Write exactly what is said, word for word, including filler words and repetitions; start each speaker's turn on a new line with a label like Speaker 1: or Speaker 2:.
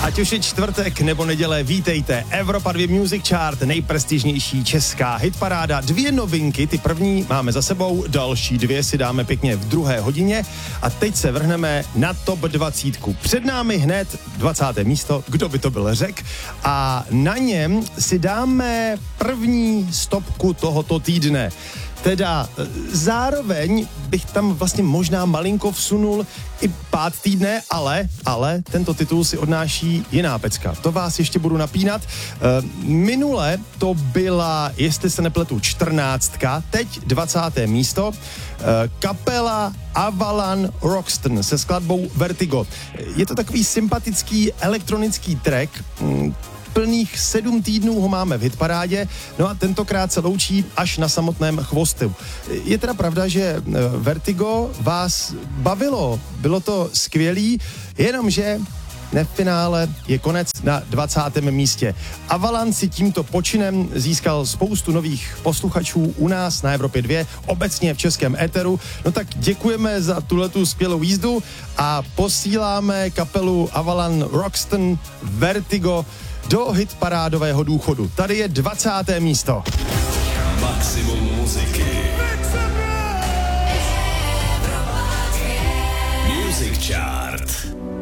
Speaker 1: Ať už je čtvrtek nebo neděle, vítejte. Evropa dva Music Chart, nejprestižnější česká hitparáda. Dvě novinky, ty první máme za sebou, další dvě si dáme pěkně v druhé hodině a teď se vrhneme na top dvacet. Před námi hned dvacáté místo, kdo by to byl řek, a na něm si dáme první stopku tohoto týdne. Teda zároveň bych tam vlastně možná malinko vsunul i pád týdne, ale, ale tento titul si odnáší jiná pecka. To vás ještě budu napínat. E, minule to byla, jestli se nepletu, čtrnáctka, teď dvacáté místo. E, kapela Avalan Roxton se skladbou Vertigo. Je to takový sympatický elektronický track, m, plných sedm týdnů ho máme v hitparádě, no a tentokrát se loučí až na samotném chvostu. Je teda pravda, že Vertigo vás bavilo, bylo to skvělý, jenomže ne v finále je konec na dvacátém místě. Avalan si tímto počinem získal spoustu nových posluchačů u nás na Evropě dva, obecně v českém éteru. No tak děkujeme za tuhletu skvělou jízdu a posíláme kapelu Avalan Roxton Vertigo do hitparádového důchodu. Tady je dvacáté místo.
Speaker 2: Maximum muziky. Music Chart.